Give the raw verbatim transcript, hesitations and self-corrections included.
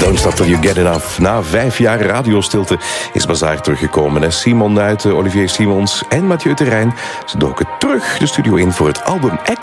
Don't Stop Till You Get Enough. Na vijf jaar radiostilte is Bazaar teruggekomen. En Simon Nuiten, Olivier Simons en Mathieu Terrein, ze doken terug de studio in voor het album